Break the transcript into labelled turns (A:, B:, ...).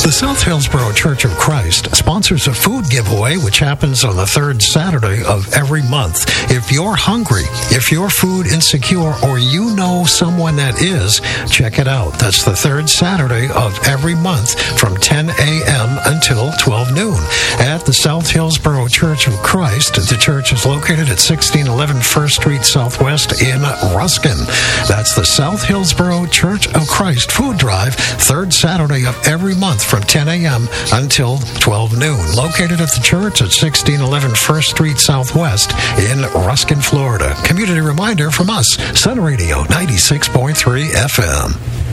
A: The South Hillsboro Church of Christ sponsors a food giveaway which happens on the third Saturday of every month. If you're hungry, if you're food insecure, or you know someone that is, check it out. That's the third Saturday of every month from 10 a.m. until 12 noon at the South Hillsboro Church of Christ. The church is located at 1611 First Street Southwest in Ruskin. That's the South Hillsboro Church of Christ Food Drive, third Saturday of every month from 10 a.m. until 12 noon. Located at the church at 1611 First Street Southwest in Ruskin, Florida. Community reminder from us, Sun Radio 96.3 FM.